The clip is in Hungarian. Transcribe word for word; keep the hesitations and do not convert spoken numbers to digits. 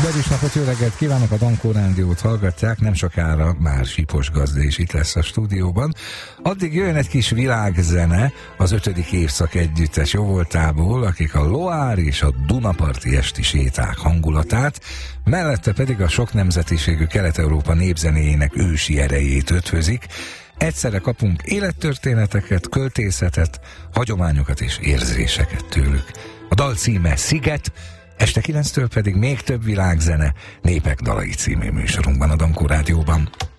Derűs napot, jó reggelt kívánok, a Dankó Rádiót hallgatják, nem sokára már Sipos Gazda is itt lesz a stúdióban. Addig jöjjön egy kis világzene az ötödik évszak együttes jóvoltából, akik a Loár és a Dunaparti esti séták hangulatát, mellette pedig a sok nemzetiségű Kelet-Európa népzenéjének ősi erejét ötvözik. Egyszerre kapunk élettörténeteket, költészetet, hagyományokat és érzéseket tőlük. A dal címe Sziget, este kilenctől pedig még több világzene, Népek dalai című műsorunkban a Dankó Rádióban.